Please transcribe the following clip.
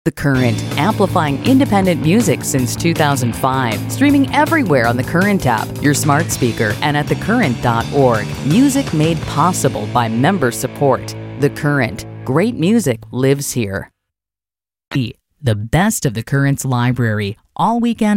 The Current, amplifying independent music since 2005. Streaming everywhere on the Current app, your smart speaker, and at thecurrent.org. Music made possible by member support. The Current. Great music lives here. The best of the Current's library, all weekend